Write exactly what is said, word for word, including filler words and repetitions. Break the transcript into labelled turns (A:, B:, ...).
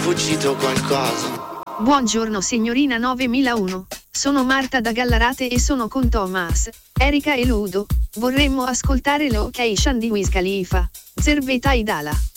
A: sfuggito qualcosa.
B: Buongiorno signorina novemilauno. Sono Marta da Gallarate e sono con Thomas, Erika e Ludo. Vorremmo ascoltare Location di Wiz Khalifa. Zerbeta Idala.